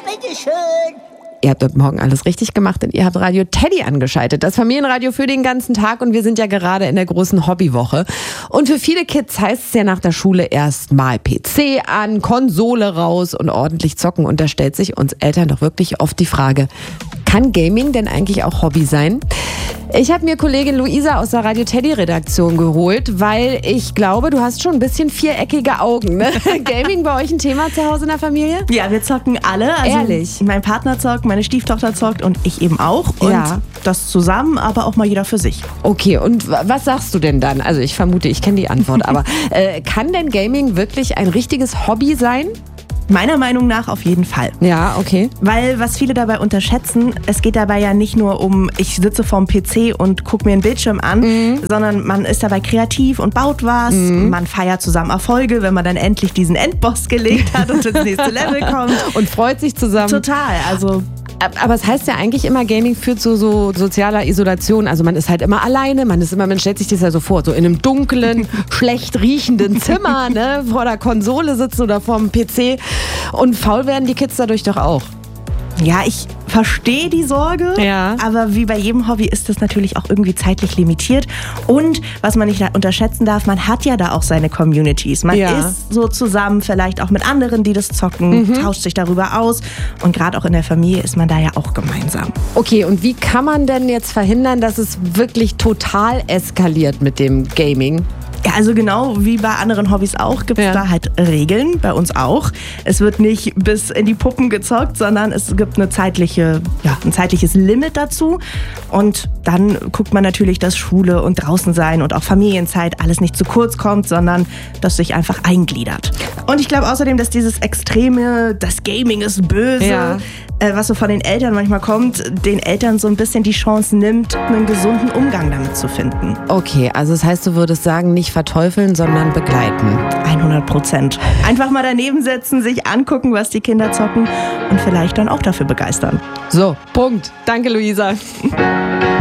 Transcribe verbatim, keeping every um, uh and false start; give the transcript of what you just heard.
bitteschön. Ihr habt heute Morgen alles richtig gemacht, denn ihr habt Radio Teddy angeschaltet. Das Familienradio für den ganzen Tag, und wir sind ja gerade in der großen Hobbywoche. Und für viele Kids heißt es ja nach der Schule erst mal P C an, Konsole raus und ordentlich zocken. Und da stellt sich uns Eltern doch wirklich oft die Frage, kann Gaming denn eigentlich auch Hobby sein? Ich habe mir Kollegin Luisa aus der Radio Teddy Redaktion geholt, weil ich glaube, du hast schon ein bisschen viereckige Augen. Ne? Gaming bei euch ein Thema zu Hause in der Familie? Ja, wir zocken alle. Also Ehrlich? Mein Partner zockt, meine Stieftochter zockt und ich eben auch. Und Ja. das zusammen, aber auch mal jeder für sich. Okay, und wa- was sagst du denn dann? Also ich vermute, ich kenne die Antwort, aber äh, kann denn Gaming wirklich ein richtiges Hobby sein? Meiner Meinung nach auf jeden Fall. Ja, okay. Weil was viele dabei unterschätzen, es geht dabei ja nicht nur um, ich sitze vorm P C und gucke mir einen Bildschirm an, Mhm. sondern man ist dabei kreativ und baut was. Mhm. Man feiert zusammen Erfolge, wenn man dann endlich diesen Endboss gelegt hat und ins nächste Level kommt. Und freut sich zusammen. Total, also Aber es heißt ja eigentlich immer, Gaming führt zu so sozialer Isolation. Also man ist halt immer alleine, man ist immer, man stellt sich das ja so vor, so in einem dunklen, schlecht riechenden Zimmer, ne, vor der Konsole sitzen oder vorm P C. Und faul werden die Kids dadurch doch auch. ja, ich verstehe die Sorge, Ja. aber wie bei jedem Hobby ist das natürlich auch irgendwie zeitlich limitiert. Und was man nicht unterschätzen darf, man hat ja da auch seine Communities. Man Ja. ist so zusammen, vielleicht auch mit anderen, die das zocken, tauscht sich darüber aus. Und gerade auch in der Familie ist man da ja auch gemeinsam. Okay, und wie kann man denn jetzt verhindern, dass es wirklich total eskaliert mit dem Gaming? Ja, also genau wie bei anderen Hobbys auch, gibt es Ja. da halt Regeln, bei uns auch. Es wird nicht bis in die Puppen gezockt, sondern es gibt eine zeitliche, ja, ein zeitliches Limit dazu. Und dann guckt man natürlich, dass Schule und draußen sein und auch Familienzeit alles nicht zu kurz kommt, sondern dass sich einfach eingliedert. Und ich glaube außerdem, dass dieses extreme, das Gaming ist böse, Ja. äh, was so von den Eltern manchmal kommt, den Eltern so ein bisschen die Chance nimmt, einen gesunden Umgang damit zu finden. Okay, also das heißt, du würdest sagen, nicht verteufeln, sondern begleiten. hundert Prozent. Einfach mal daneben setzen, sich angucken, was die Kinder zocken und vielleicht dann auch dafür begeistern. So, Punkt. Danke, Luisa.